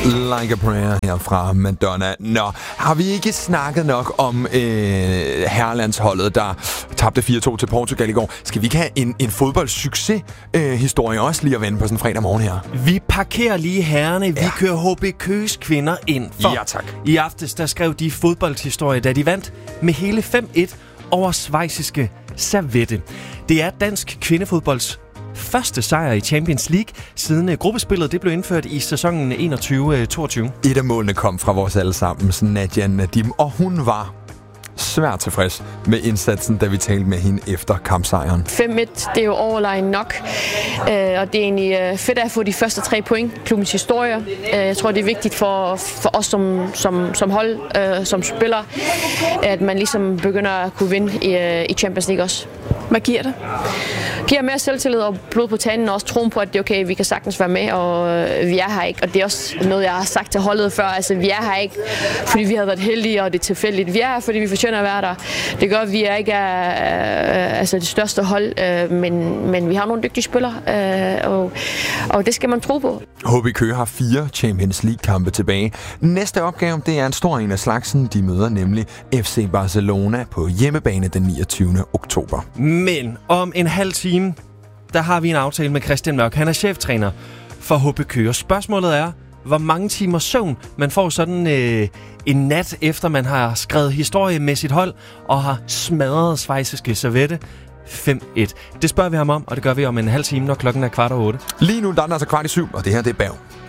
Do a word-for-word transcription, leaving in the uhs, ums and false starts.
Like a Prayer her fra Madonna. Nå, har vi ikke snakket nok om øh, herrelandsholdet, der tabte fire to til Portugal i går? Skal vi ikke have en, en fodboldsucces-historie øh, også lige at vende på sådan en fredag morgen her? Vi parkerer lige herrerne. Vi ja. kører H B Køges kvinder ind. For ja, tak. I aftes, der skrev de fodboldhistorie, da de vandt med hele fem et over schweiziske Servette. Det er dansk kvindefodbolds første sejr i Champions League, siden uh, gruppespillet det blev indført i sæsonen enogtyve toogtyve. Et af målene kom fra vores allesammens Nadia Nadim, og hun var svært tilfreds med indsatsen, da vi talte med hende efter kampsejren. fem et, det er jo overlegen nok, øh, og det er egentlig øh, fedt at få de første tre point, klubbens historie. Øh, jeg tror, det er vigtigt for, for os som, som, som hold, øh, som spiller, at man ligesom begynder at kunne vinde i, øh, i Champions League også. Hvad giver det? Giver mere selvtillid og blod på tanden, og også troen på, at det er okay, vi kan sagtens være med, og vi er her ikke. Og det er også noget, jeg har sagt til holdet før. Altså, vi er her ikke, fordi vi har været heldige, og det er tilfældigt. Vi er her, fordi vi fortjener at være der. Det gør, at vi er ikke er, altså det største hold, men, men vi har nogle dygtige spillere, og, og det skal man tro på. H B Køge har fire Champions League-kampe tilbage. Næste opgave, det er en stor en af slagsen. De møder nemlig F C Barcelona på hjemmebane den niogtyvende oktober. Men om en halv time, der har vi en aftale med Christian Mørk. Han er cheftræner for H B Køge. Spørgsmålet er, hvor mange timer søvn man får sådan øh, en nat, efter man har skrevet historie med sit hold og har smadret schweiziske Servette fem et. Det spørger vi ham om, og det gør vi om en halv time, når klokken er kvart over otte. Lige nu der er den altså kvart i syv, og det her det er Bav.